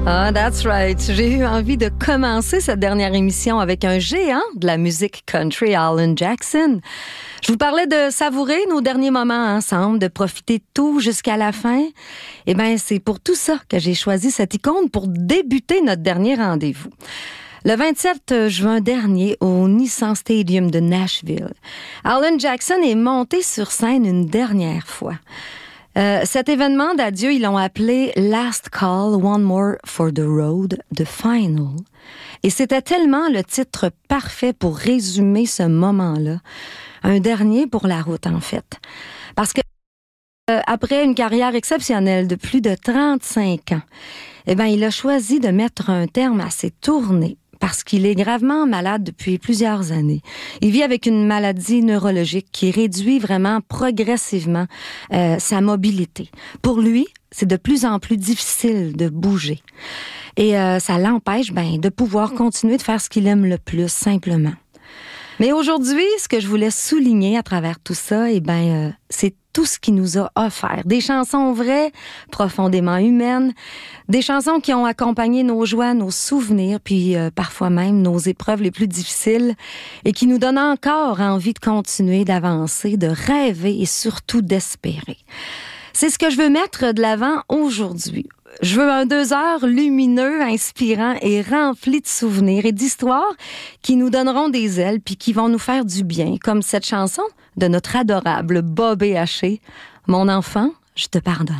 Ah, that's right. J'ai eu envie de commencer cette dernière émission avec un géant de la musique country, Alan Jackson. Je vous parlais de savourer nos derniers moments ensemble, de profiter de tout jusqu'à la fin. Eh bien, c'est pour tout ça que j'ai choisi cette icône pour débuter notre dernier rendez-vous. Le 27 juin dernier, au Nissan Stadium de Nashville, Alan Jackson est monté sur scène une dernière fois. Cet événement d'adieu, ils l'ont appelé Last Call, One More for the Road, The Final. Et c'était tellement le titre parfait pour résumer ce moment-là. Un dernier pour la route, en fait. Parce que après une carrière exceptionnelle de plus de 35 ans, eh bien, il a choisi de mettre un terme à ses tournées parce qu'il est gravement malade depuis plusieurs années. Il vit avec une maladie neurologique qui réduit vraiment progressivement sa mobilité. Pour lui, c'est de plus en plus difficile de bouger. Et ça l'empêche de pouvoir continuer de faire ce qu'il aime le plus, simplement. Mais aujourd'hui, ce que je voulais souligner à travers tout ça, c'est tout ce qu'il nous a offert. Des chansons vraies, profondément humaines, des chansons qui ont accompagné nos joies, nos souvenirs, puis parfois même nos épreuves les plus difficiles, et qui nous donnent encore envie de continuer d'avancer, de rêver et surtout d'espérer. C'est ce que je veux mettre de l'avant aujourd'hui. Je veux un 2 heures lumineux, inspirant et rempli de souvenirs et d'histoires qui nous donneront des ailes puis qui vont nous faire du bien, comme cette chanson de notre adorable Bob Haché, « Mon enfant, je te pardonne ».